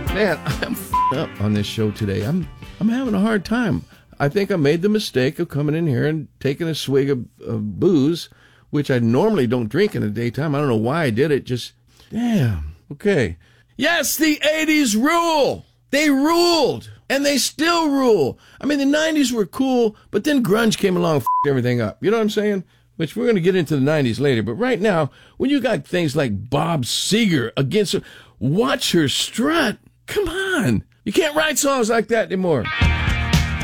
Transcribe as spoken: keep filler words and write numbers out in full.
Man, I'm f***ing up on this show today. I'm I'm having a hard time. I think I made the mistake of coming in here and taking a swig of, of booze, which I normally don't drink in the daytime. I don't know why I did it. Just, damn. Okay. Yes, the eighties rule. They ruled. And they still rule. I mean, the nineties were cool, but then grunge came along and f***ed everything up. You know what I'm saying? Which we're going to get into the nineties later. But right now, when you got things like Bob Seger against her, Watch Her Strut. Come on. You can't write songs like that anymore.